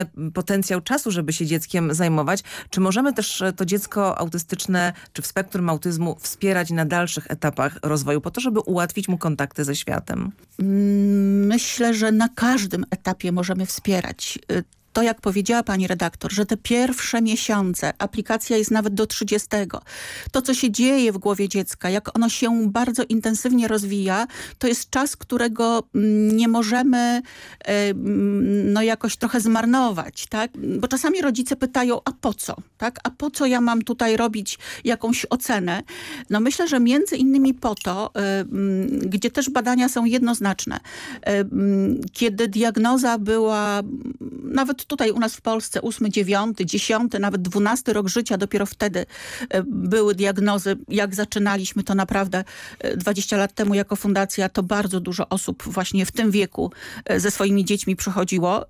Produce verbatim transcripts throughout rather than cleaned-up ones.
potencjał czasu, żeby się dzieckiem zajmować. Czy możemy też to dziecko autystyczne, czy w spektrum autyzmu wspierać na dalszych etapach rozwoju, po to, żeby ułatwić mu kontakty ze światem? Myślę, że na każdym etapie możemy wspierać. To, jak powiedziała pani redaktor, że te pierwsze miesiące, aplikacja jest nawet do trzydziestego. To, co się dzieje w głowie dziecka, jak ono się bardzo intensywnie rozwija, to jest czas, którego nie możemy no jakoś trochę zmarnować, tak? Bo czasami rodzice pytają, a po co? Tak? A po co ja mam tutaj robić jakąś ocenę? No myślę, że między innymi po to, gdzie też badania są jednoznaczne. Kiedy diagnoza była nawet tutaj u nas w Polsce ósmy, dziewiąty, dziesiąty, nawet dwunasty rok życia, dopiero wtedy były diagnozy. Jak zaczynaliśmy to naprawdę dwadzieścia lat temu jako fundacja, to bardzo dużo osób właśnie w tym wieku ze swoimi dziećmi przychodziło.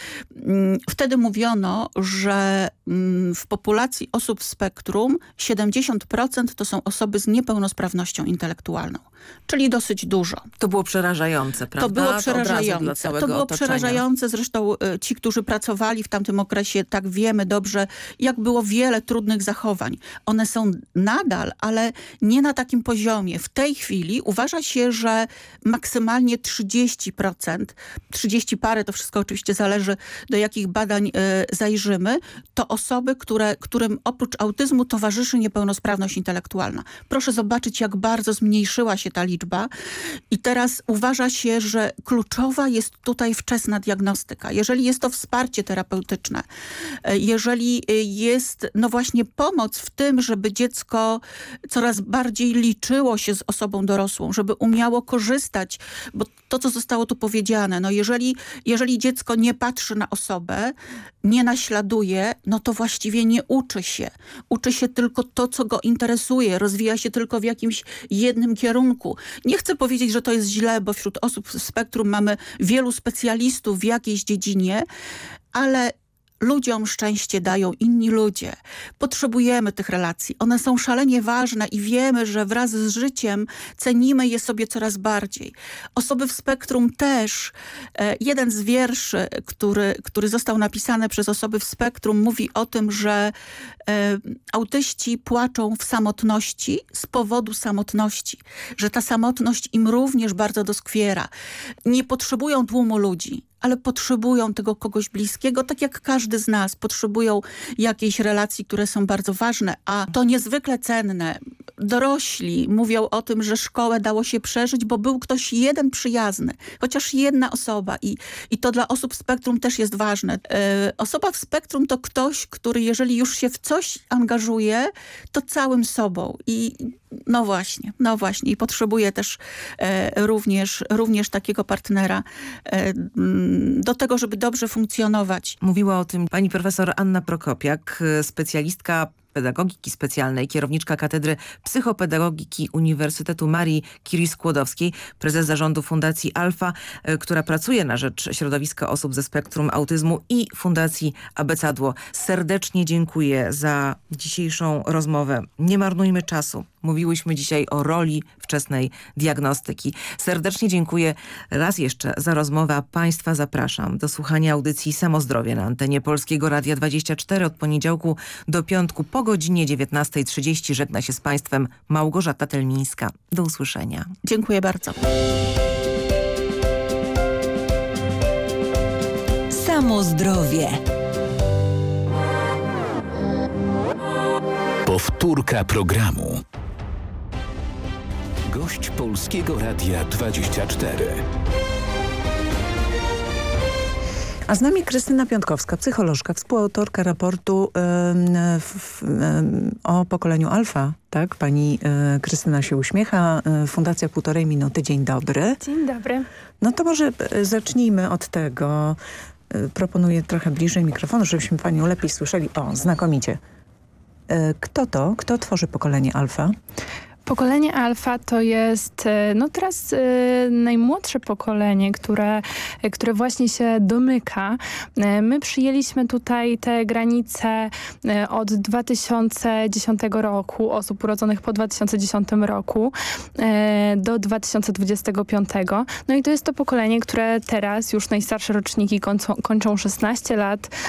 Wtedy mówiono, że w populacji osób w spektrum siedemdziesiąt procent to są osoby z niepełnosprawnością intelektualną, czyli dosyć dużo. To było przerażające, prawda? To było przerażające. To było otoczenia. przerażające. Zresztą ci, którzy pracowali w tamtym okresie, tak wiemy dobrze, jak było wiele trudnych zachowań. One są nadal, ale nie na takim poziomie. W tej chwili uważa się, że maksymalnie trzydzieści procent, trzydzieści parę, to wszystko oczywiście zależy, do jakich badań y, zajrzymy, to osoby, które, którym oprócz autyzmu towarzyszy niepełnosprawność intelektualna. Proszę zobaczyć, jak bardzo zmniejszyła się ta liczba i teraz uważa się, że kluczowa jest tutaj wczesna diagnostyka. Jeżeli jest to wsparcie terapeutyczne, jeżeli jest no właśnie pomoc w tym, żeby dziecko coraz bardziej liczyło się z osobą dorosłą, żeby umiało korzystać, bo to, co zostało tu powiedziane, no jeżeli, jeżeli dziecko nie patrzy na osobę, nie naśladuje, no to właściwie nie uczy się. Uczy się tylko to, co go interesuje, rozwija się tylko w jakimś jednym kierunku. Nie chcę powiedzieć, że to jest źle, bo wśród osób w spektrum mamy wielu specjalistów w jakiejś dziedzinie, ale ludziom szczęście dają inni ludzie. Potrzebujemy tych relacji. One są szalenie ważne i wiemy, że wraz z życiem cenimy je sobie coraz bardziej. Osoby w spektrum też. Jeden z wierszy, który, który został napisany przez osoby w spektrum, mówi o tym, że e, autyści płaczą w samotności z powodu samotności. Że ta samotność im również bardzo doskwiera. Nie potrzebują tłumu ludzi, ale potrzebują tego kogoś bliskiego, tak jak każdy z nas. Potrzebują jakiejś relacji, które są bardzo ważne, a to niezwykle cenne. Dorośli mówią o tym, że szkołę dało się przeżyć, bo był ktoś jeden przyjazny, chociaż jedna osoba i, i to dla osób w spektrum też jest ważne. E, osoba w spektrum to ktoś, który jeżeli już się w coś angażuje, to całym sobą i no właśnie, no właśnie i potrzebuje też e, również, również takiego partnera e, do tego, żeby dobrze funkcjonować. Mówiła o tym pani profesor Anna Prokopiak, specjalistka pedagogiki specjalnej, kierowniczka Katedry Psychopedagogiki Uniwersytetu Marii Curie-Skłodowskiej, prezes zarządu Fundacji Alfa, która pracuje na rzecz środowiska osób ze spektrum autyzmu i Fundacji Abecadło. Serdecznie dziękuję za dzisiejszą rozmowę. Nie marnujmy czasu. Mówiłyśmy dzisiaj o roli wczesnej diagnostyki. Serdecznie dziękuję raz jeszcze za rozmowę. Państwa zapraszam do słuchania audycji Samozdrowie na antenie Polskiego Radia dwadzieścia cztery od poniedziałku do piątku po godzinie dziewiętnastej trzydzieści. Żegna się z Państwem Małgorzata Telmińska. Do usłyszenia. Dziękuję bardzo. Samozdrowie. Powtórka programu. Gość Polskiego Radia dwadzieścia cztery. A z nami Krystyna Piątkowska, psycholożka, współautorka raportu y, w, y, o pokoleniu Alfa. Tak, pani y, Krystyna się uśmiecha. Y, Fundacja Półtorej Minuty. Dzień dobry. Dzień dobry. No to może y, zacznijmy od tego. Y, proponuję trochę bliżej mikrofonu, żebyśmy panią lepiej słyszeli. O, znakomicie. Y, kto to? Kto tworzy pokolenie Alfa? Pokolenie alfa to jest e, no teraz e, najmłodsze pokolenie, które, e, które właśnie się domyka. E, my przyjęliśmy tutaj te granice e, od dwa tysiące dziesiątego roku, osób urodzonych po dwa tysiące dziesiątym roku e, do dwa tysiące dwudziestego piątego. No i to jest to pokolenie, które teraz już najstarsze roczniki kończą, kończą szesnaście lat,